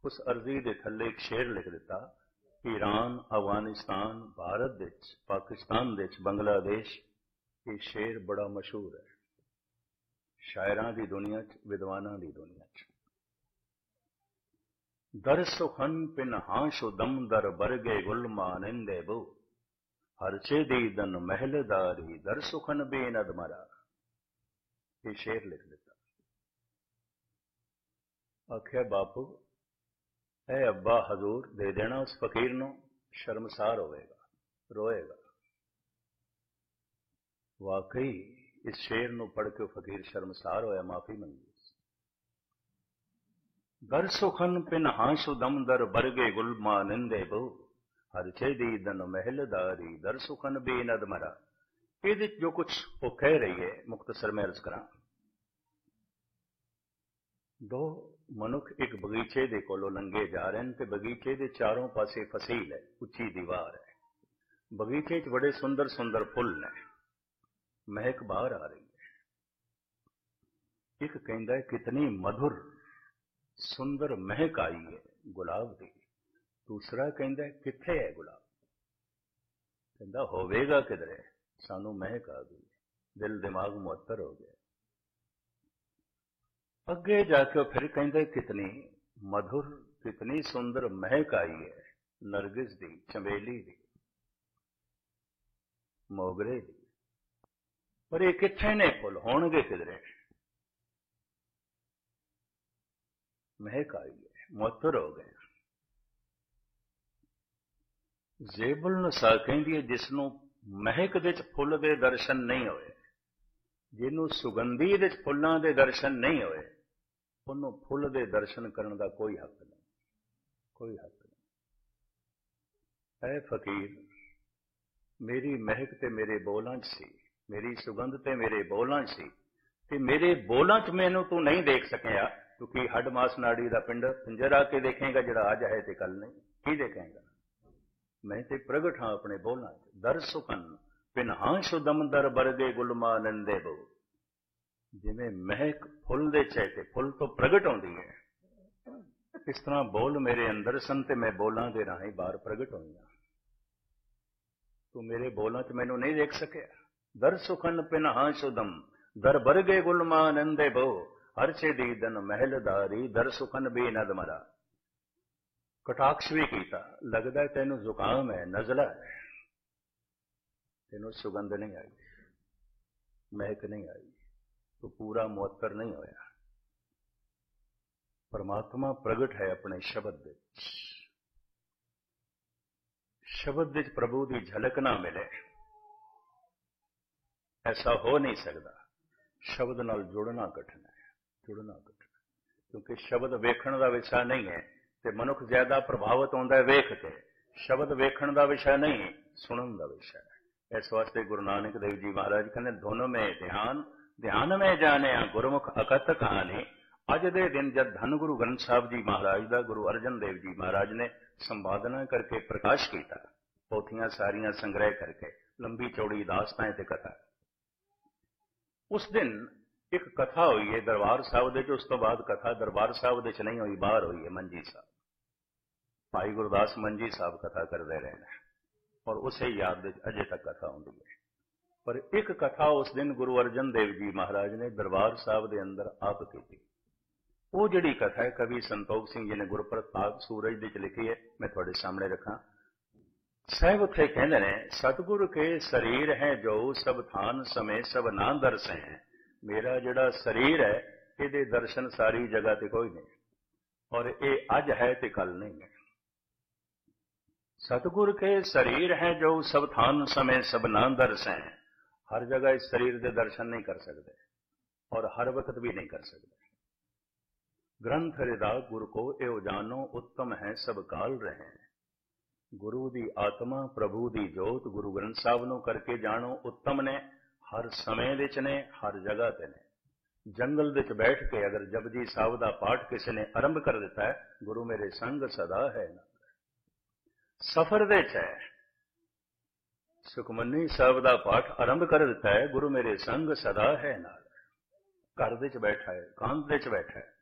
उस अर्जी के थले एक शेर लिख दिता, ईरान, अफगानिस्तान, भारत विच, पाकिस्तान विच, बांग्लादेश, ये शेर बड़ा मशहूर है शायरां दी दुनिया च, विद्वानां दी दुनिया च। दर सुखन पिन हाशो दम दर बरगे गुल मानिंदे बो, हरचे दीदन महलदारी दर सुखन बेनद मरा। ये शेर लिख दिता। आख्या बापू ऐ अब्बा हजूर दे देना उस फकीर नूं, शर्मसार होवेगा, रोएगा। वाकई इस शेर नूं पढ़ के फकीर शर्मसार होया, माफी मंगी। दर सुखन पिन हाशो दम दर बरगे गुल मानिंदे बो, हरचे दीदन महलदारी दर सुखन बेनद मरा। ये जो कुछ वो कह रही है मुख्तसर में अर्ज करा। दो मनुख एक बगीचे दे कोलों लंघे जा रहे हैं ते बगीचे दे चारों पासे फसील है, उच्ची दीवार है। बगीचे च बड़े सुंदर सुंदर फुल ने, महक बाहर आ रही है। एक कहंदा है कितनी मधुर सुंदर महक आई है गुलाब दी। दूसरा कहंदा है किथे है गुलाब? कहंदा होवेगा किधरे, सानू महक आ गई, दिल दिमाग मुअत्तर हो गया। अगे जाके फिर कहंदा कितनी मधुर कितनी सुंदर महक आई है नरगिस दी, चमेली दी, मोगरे दी। पर ये किथे ने फुल, होणगे किधरे? महक आई है, मुअत्तर हो गए। जेबुल नसा कहती है जिसनों महक दे फुल दे दर्शन नहीं होए, जिन्हों सुगंधी दे फुलों दे दर्शन नहीं होए, उन्हों फुल दे दर्शन करने का कोई हक नहीं, कोई हक नहीं। ऐ फकीर मेरी महक ते मेरे बोलां च सी, मेरी सुगंध ते मेरे बोलां च सी, ते मेरे बोलां च मैनू तू नहीं देख सकिया, क्योंकि हड मास नाड़ी का पिंड पिंजर आके देखेगा जड़ा अज है ते कल नहीं, की देखेगा? मैं ते प्रगट हाँ अपने बोलां च। दर सुखन पिन हाशो दम दर बरगे गुलमा नंदे बो। जिमें महक फुल दे चाहे फुल तो प्रगट होंदी है, इस तरह बोल मेरे अंदर सन ते मैं बोलां दे राही बाहर प्रगट होई। तू मेरे बोलां च मैनू नहीं देख सकिया। दर सुखन पिन हाशो दम दर बरगे गुलमा नंदे बो, हरचे दीदन महलदारी दर सुखन बेनद मरा। कटाक्ष भी कीता, लगदा है तेनू जुकाम है, नजला है, तेनू सुगंध नहीं आई, महक नहीं आई, तो पूरा मुअत्तर नहीं होया। परमात्मा प्रगट है अपने शब्द विच, शब्द विच प्रभु की झलक ना मिले, ऐसा हो नहीं सकता। शब्द नाल जुड़ना कठिन है, जुड़ना कठिन है, क्योंकि शब्द वेखण का विषय नहीं है, ते मनुख ज्यादा प्रभावित होता है वेख के। शब्द वेखण का विषय नहीं, सुनन का विषय है। इस वास्ते गुरु नानक देव जी महाराज कहने धुन में ध्यान, ध्यान में जाने गुरमुख अकत कहानी। अज दे दिन जब धन गुरु ग्रंथ साहब जी महाराज का गुरु अर्जन देव जी महाराज ने संपादना करके प्रकाश किया, पोथियां सारियां संग्रह करके, लंबी चौड़ी दास्तां ते कथा। उस दिन एक कथा हुई है दरबार साहब दे, उस तो बाद कथा दरबार साहब दे नहीं हुई, बाहर हुई है मंजी साहब। भाई गुरदास मंजी साहब कथा करते रहे हैं और उसे याद अजे तक कथा होंगी है। पर एक कथा उस दिन गुरु अर्जन देव जी महाराज ने दरबार साहब के अंदर आप की। वो जिहड़ी कथा है कवि संतोख सिंह जी ने गुरप्रताप सूरज दी लिखी है, मैं थोड़े सामने रखा। साहब उत्थे कहते हैं सतगुर के शरीर है जो सब थान समय सब ना दर्श है। मेरा जिहड़ा शरीर है ये दर्शन सारी जगह ते कोई नहीं, और ये अज है ते कल नहीं है। सतगुर के शरीर है जो सब थान समय सब ना दर्श है। हर जगह इस शरीर के दर्शन नहीं कर सकते और हर वक्त भी नहीं कर सकते। ग्रंथ हृदा गुरु को एव जानो उत्तम है सब काल रहे। गुरु दी आत्मा प्रभु दी जोत गुरु ग्रंथ साहब नूं करके जानो उत्तम ने, हर समय विच ने, हर जगह ते ने। जंगल विच बैठ के अगर जपजी साहब दा पाठ किसी ने आरंभ कर दिता है, गुरु मेरे संग सदा है ना। सफर विच है, सुखमनी साहब दा पाठ आरंभ कर दिता है, गुरु मेरे संग सदा है ना। घर विच बैठा है, कांत विच बैठा है,